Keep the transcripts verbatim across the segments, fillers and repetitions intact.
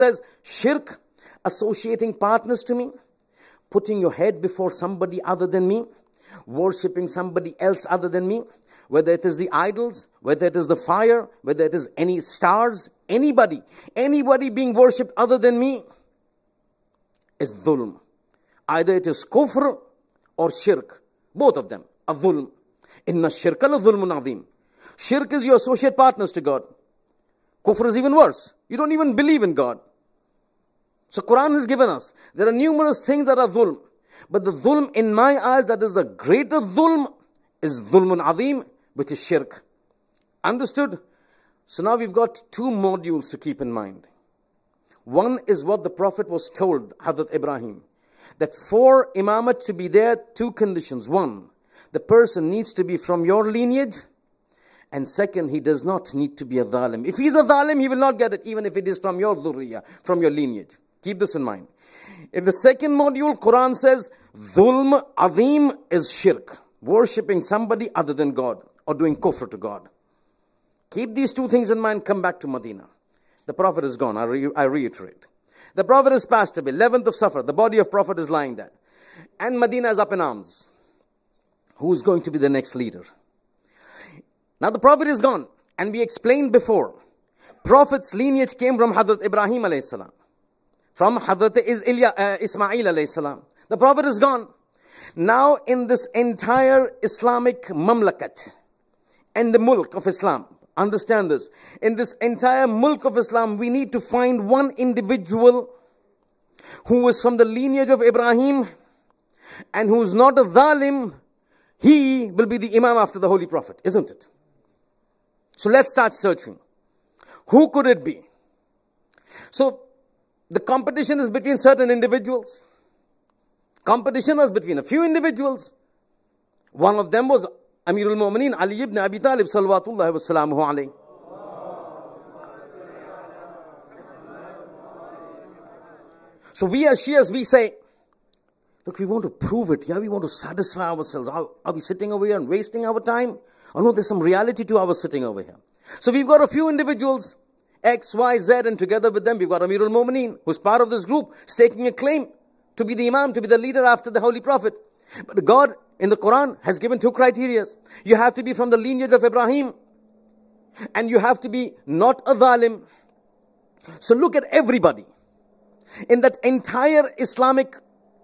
says, shirk, associating partners to me, putting your head before somebody other than me, worshipping somebody else other than me, whether it is the idols, whether it is the fire, whether it is any stars, anybody, anybody being worshipped other than me, is dhulm. Either it is kufr or shirk. Both of them are dhulm. Inna shirka la dhulmun azim. Shirk is you associate partners to God. Kufr is even worse. You don't even believe in God. So Quran has given us, there are numerous things that are dhulm. But the dhulm in my eyes that is the greater dhulm is dhulmun azim, which is shirk. Understood? So now we've got two modules to keep in mind. One is what the Prophet was told, Hazrat Ibrahim, that for imamat to be there, two conditions. One, the person needs to be from your lineage. And second, he does not need to be a dhalim. If he's a dhalim, he will not get it, even if it is from your dhurriya, from your lineage. Keep this in mind. In the second module, Quran says, dhulm azim is shirk. Worshipping somebody other than God, or doing kufr to God. Keep these two things in mind, come back to Medina. The Prophet is gone, I, re I reiterate. The Prophet has passed away, eleventh of Safar, the body of Prophet is lying there. And Medina is up in arms. Who is going to be the next leader? Now the Prophet is gone, and we explained before, Prophet's lineage came from Hazrat Ibrahim alayhi salam, from Hazrat uh, Ismail alayhi salam. The Prophet is gone. Now in this entire Islamic mamlakat, and the mulk of Islam, understand this, in this entire mulk of Islam, we need to find one individual who is from the lineage of Ibrahim, and who is not a dhalim. He will be the Imam after the Holy Prophet, isn't it? So let's start searching. Who could it be? So the competition is between certain individuals. Competition was between a few individuals. One of them was Amirul Mu'mineen Ali ibn Abi Talib salawatullahi wa salamuhu alayhi. So we as Shias, we say, look, we want to prove it. Yeah, we want to satisfy ourselves. Are, are we sitting over here and wasting our time? Oh no, there's some reality to our sitting over here. So we've got a few individuals, X, Y, Z, and together with them we've got Amirul Mu'mineen, who's part of this group, staking a claim to be the Imam, to be the leader after the Holy Prophet. But God in the Quran has given two criteria. You have to be from the lineage of Ibrahim, and you have to be not a dhalim. So look at everybody. In that entire Islamic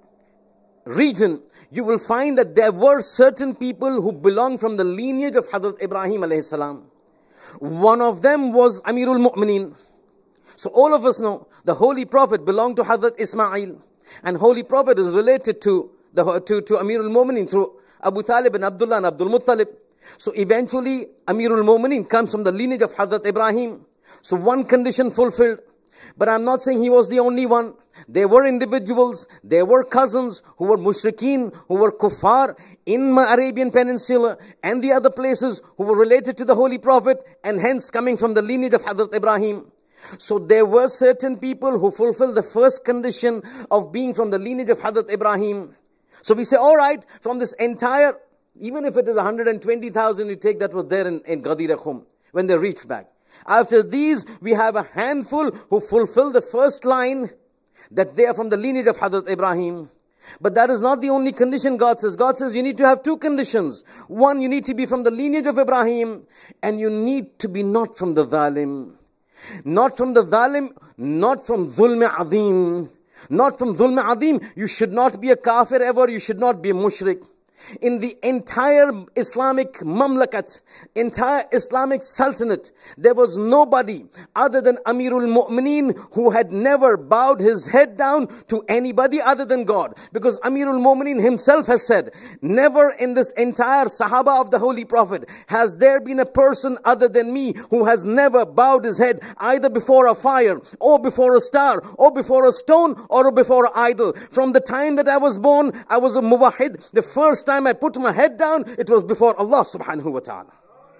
region, you will find that there were certain people who belong from the lineage of Hazrat Ibrahim alayhi salam. One of them was Amirul Mu'mineen. So all of us know the Holy Prophet belonged to Hazrat Ismail, and Holy Prophet is related to the to, to Amirul Mu'mineen through Abu Talib and Abdullah and Abdul Muttalib. So eventually Amirul Mu'mineen comes from the lineage of Hazrat Ibrahim. So one condition fulfilled. But I'm not saying he was the only one. There were individuals, there were cousins who were mushrikeen, who were kuffar in the Arabian Peninsula and the other places, who were related to the Holy Prophet and hence coming from the lineage of Hazrat Ibrahim. So there were certain people who fulfilled the first condition of being from the lineage of Hazrat Ibrahim. So we say, all right, from this entire, even if it is one hundred twenty thousand, you take that was there in, in Ghadir Khum when they reached back. After these, we have a handful who fulfill the first line, that they are from the lineage of Hazrat Ibrahim. But that is not the only condition God says. God says you need to have two conditions. One, you need to be from the lineage of Ibrahim, and you need to be not from the dhalim. Not from the dhalim, not from dhulm azim. Not from dhulm azim. You should not be a kafir ever, you should not be a mushrik. In the entire Islamic mamlakat, entire Islamic sultanate, there was nobody other than Amirul Mu'mineen who had never bowed his head down to anybody other than God. Because Amirul Mu'mineen himself has said, never in this entire Sahaba of the Holy Prophet has there been a person other than me who has never bowed his head either before a fire, or before a star, or before a stone, or before an idol. From the time that I was born, I was a muwahid. The first time I put my head down, it was before Allah subhanahu wa ta'ala.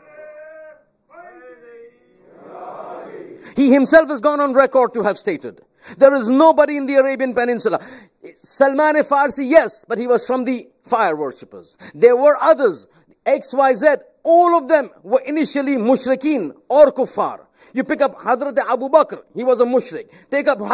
He himself has gone on record to have stated, there is nobody in the Arabian Peninsula. Salman Farsi, yes, but he was from the fire worshippers. There were others, X Y Z, all of them were initially mushrikeen or kuffar. You pick up Hazrat Abu Bakr, he was a mushrik. Take up